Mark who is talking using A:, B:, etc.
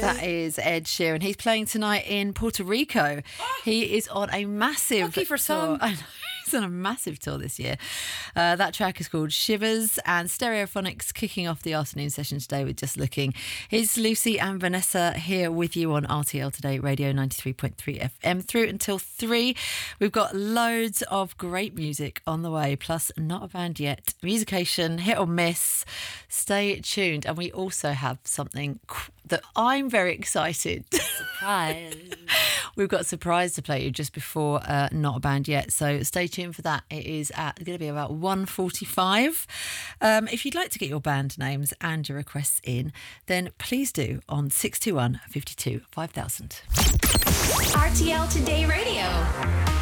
A: That is Ed Sheeran. He's playing tonight in Puerto Rico. He is on a massive
B: Lucky for
A: tour.
B: some.
A: I know. He's on a massive tour this year. That track is called Shivers, and Stereophonics kicking off the afternoon session today with Just Looking. Here's Lucy and Vanessa here with you on RTL Today Radio 93.3 FM through until 3. We've got loads of great music on the way, plus Not a Band Yet, Musication, Hit or Miss. Stay tuned. And we also have something that I'm very excited.
B: Surprise.
A: We've got a surprise to play you just before Not a Band Yet, so stay tuned for that. It is going to be about 1:45. If you'd like to get your band names and your requests in, then please do on 621 52 5000.
C: RTL Today Radio.